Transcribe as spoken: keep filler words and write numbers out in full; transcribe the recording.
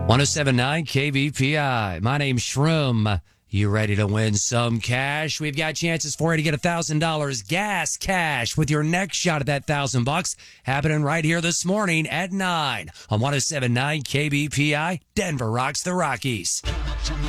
one oh seven point nine K B P I. My name's Shroom. You ready to win some cash? We've got chances for you to get one thousand dollars gas cash with your next shot at that one thousand bucks happening right here this morning at nine on one oh seven point nine K B P I. Denver rocks the Rockies.